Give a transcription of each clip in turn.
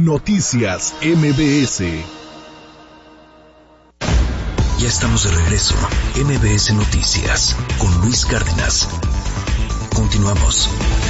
Noticias MBS. Ya estamos de regreso. MBS Noticias con Luis Cárdenas. Continuamos.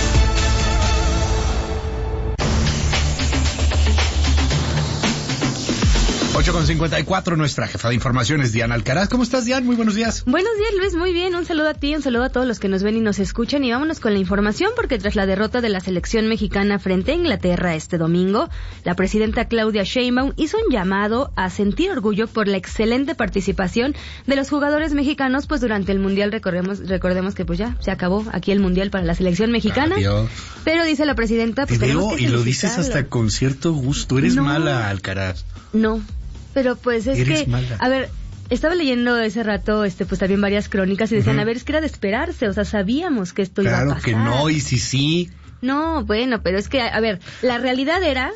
8:54, nuestra jefa de información es Diana Alcaraz. ¿Cómo estás, Diana? Muy buenos días. Buenos días, Luis. Muy bien. Un saludo a ti, un saludo a todos los que nos ven y nos escuchan. Y vámonos con la información, porque tras la derrota de la selección mexicana frente a Inglaterra este domingo, la presidenta Claudia Sheinbaum hizo un llamado a sentir orgullo por la excelente participación de los jugadores mexicanos, pues durante el Mundial. Recordemos que pues ya se acabó aquí el Mundial para la selección mexicana. Adiós. Pero dice la presidenta, pues te tenemos veo que y lo dices felicitarlo. hasta con cierto gusto. Eres mala, Alcaraz. No. Pero pues es Eres que, mala. a ver, estaba leyendo ese rato, pues también varias crónicas y decían, a ver, es que era de esperarse, o sea, sabíamos que esto iba a pasar. Claro que no, y sí. No, bueno, pero es que, a ver, la realidad era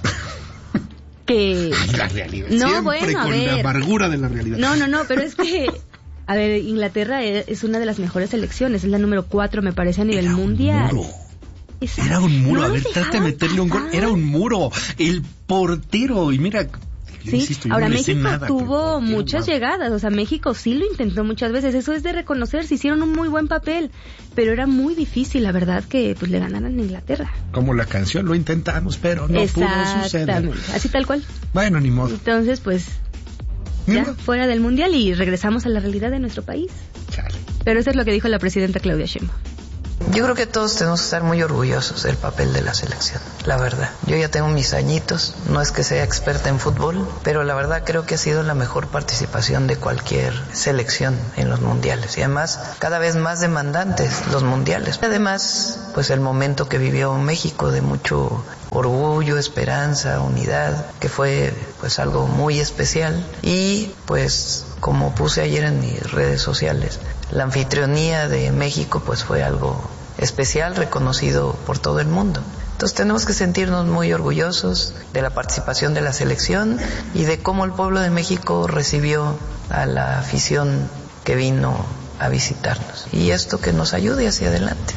que... La realidad. No, Siempre bueno, a con ver. la amargura de la realidad. No, pero es que, a ver, Inglaterra es una de las mejores selecciones, es la número 4, me parece, a nivel mundial. Era un muro. No A ver, los trata de dejaban meterle un gol. pasar. Era un muro. El portero. Y mira, yo Sí, insisto, yo ahora no le sé México nada, tuvo pero muchas llegadas, o sea, México sí lo intentó muchas veces, eso es de reconocer, se hicieron un muy buen papel, pero era muy difícil, la verdad, que pues le ganaran a Inglaterra. como la canción, lo intentamos, pero no pudo suceder. Exactamente, así tal cual. Bueno, ni modo. Entonces, pues, ya fuera del Mundial y regresamos a la realidad de nuestro país. Chale. Pero eso es lo que dijo la presidenta Claudia Sheinbaum. Yo creo que todos tenemos que estar muy orgullosos del papel de la selección, la verdad. Yo ya tengo mis añitos, no es que sea experta en fútbol, pero la verdad creo que ha sido la mejor participación de cualquier selección en los mundiales. Y además, cada vez más demandantes los mundiales. Además, pues el momento que vivió México de mucho orgullo, esperanza, unidad, que fue pues algo muy especial. Y pues como puse ayer en mis redes sociales, la anfitrionía de México pues fue algo especial, reconocido por todo el mundo. Entonces tenemos que sentirnos muy orgullosos de la participación de la selección y de cómo el pueblo de México recibió a la afición que vino a visitarnos. Y esto que nos ayude hacia adelante.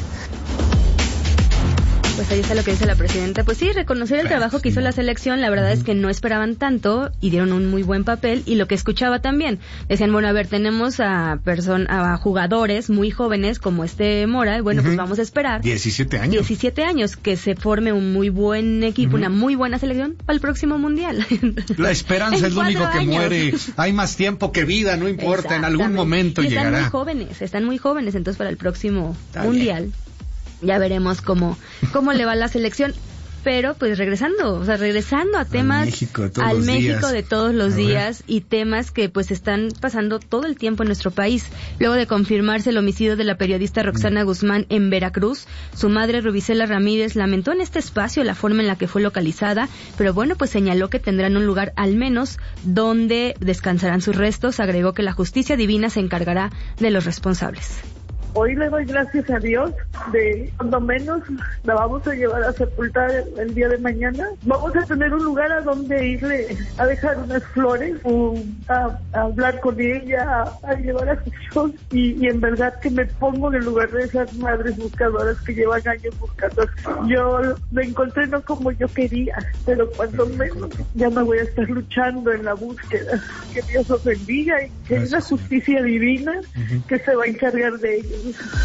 Pues ahí está lo que dice la presidenta. Pues sí, reconocer el trabajo que hizo la selección. La verdad es que no esperaban tanto y dieron un muy buen papel. Y lo que escuchaba también, decían, bueno, a ver, tenemos a jugadores muy jóvenes como Mora. Y bueno, pues vamos a esperar 17 años. 17 años, que se forme un muy buen equipo, una muy buena selección para el próximo Mundial. La esperanza es lo único que muere. Hay más tiempo que vida, no importa. En algún momento y están llegará. Están muy jóvenes. Entonces para el próximo Está Mundial... bien. Ya veremos cómo le va la selección. Pero pues regresando a temas al México de todos los días y temas que pues están pasando todo el tiempo en nuestro país. Luego de confirmarse el homicidio de la periodista Roxana Guzmán en Veracruz, su madre Rubicela Ramírez lamentó en este espacio la forma en la que fue localizada, pero bueno, pues señaló que tendrán un lugar al menos donde descansarán sus restos. Agregó que la justicia divina se encargará de los responsables. Hoy le doy gracias a Dios de cuando menos la vamos a llevar a sepultar el día de mañana. Vamos a tener un lugar a donde irle a dejar unas flores, a hablar con ella, a llevar a sus hijos y en verdad que me pongo en el lugar de esas madres buscadoras que llevan años buscando. Yo lo encontré no como yo quería, pero cuando menos ya me voy a estar luchando en la búsqueda. Que Dios los bendiga y que es la justicia divina que se va a encargar de ellos.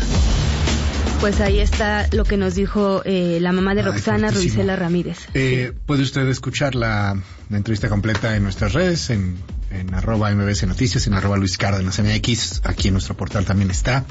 Pues ahí está lo que nos dijo la mamá de Roxana, Rubicela Ramírez. Puede usted escuchar la entrevista completa en nuestras redes, en @MBS Noticias, en @Luis Cárdenas MX, aquí en nuestro portal también está.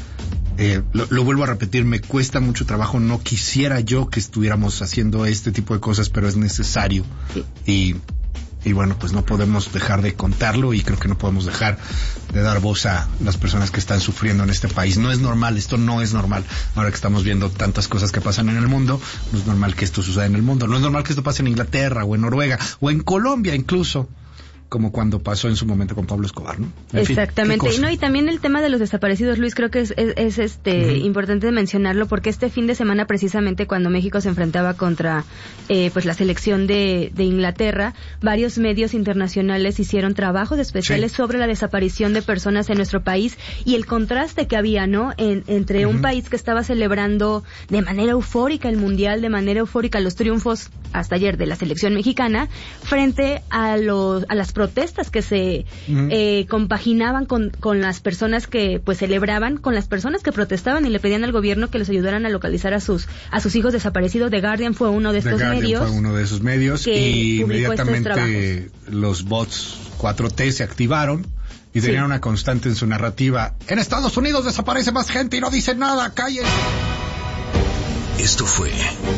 Lo vuelvo a repetir, me cuesta mucho trabajo, no quisiera yo que estuviéramos haciendo este tipo de cosas, pero es necesario. Sí. Y bueno, pues no podemos dejar de contarlo y creo que no podemos dejar de dar voz a las personas que están sufriendo en este país. No es normal, esto no es normal. Ahora que estamos viendo tantas cosas que pasan en el mundo, no es normal que esto suceda en el mundo. No es normal que esto pase en Inglaterra o en Noruega o en Colombia incluso. como cuando pasó en su momento con Pablo Escobar, ¿no? Exactamente. Y también el tema de los desaparecidos, Luis, creo que es importante mencionarlo, porque este fin de semana, precisamente cuando México se enfrentaba contra pues la selección de Inglaterra, varios medios internacionales hicieron trabajos especiales sobre la desaparición de personas en nuestro país y el contraste que había, ¿no? Entre un país que estaba celebrando de manera eufórica el Mundial, de manera eufórica los triunfos hasta ayer de la selección mexicana, frente a las protestas que se compaginaban con las personas que pues celebraban, con las personas que protestaban y le pedían al gobierno que les ayudaran a localizar a sus hijos desaparecidos. The Guardian fue uno de estos medios. Fue uno de esos medios y inmediatamente los bots 4T se activaron y tenían una constante en su narrativa. En Estados Unidos desaparece más gente y no dicen nada, cállense. Esto fue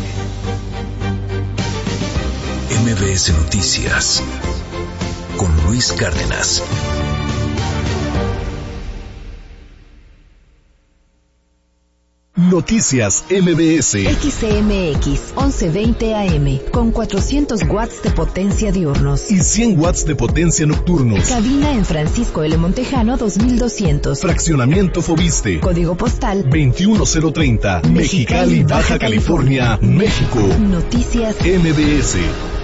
MBS Noticias con Luis Cárdenas. Noticias MBS. XCMX 1120 AM con 400 watts de potencia diurnos y 100 watts de potencia nocturnos. Cabina en Francisco L. Montejano 2200. Fraccionamiento Fobiste. Código postal 21030. Mexicali, Baja California, México. Noticias MBS.